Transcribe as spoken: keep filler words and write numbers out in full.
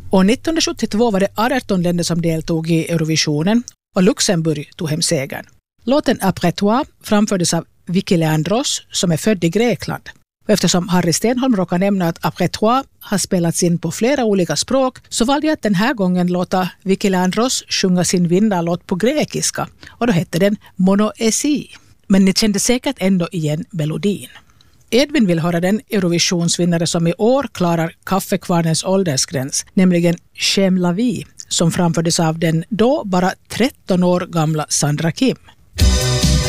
Och nittonhundrasjuttiotvå var det arton länder som deltog i Eurovisionen och Luxemburg tog hem segern. Låten Après toi framfördes av Vicky Leandros som är född i Grekland. Och eftersom Harry Stenholm råkar nämna att Après toi har spelats in på flera olika språk så valde jag att den här gången låta Vicky Leandros sjunga sin vinnarlåt på grekiska och då hette den Monoesi. Men ni kände säkert ändå igen melodin. Edvin vill höra den Eurovisionsvinnare som i år klarar kaffekvarnens åldersgräns, nämligen Chem la vie, som framfördes av den då bara tretton år gamla Sandra Kim.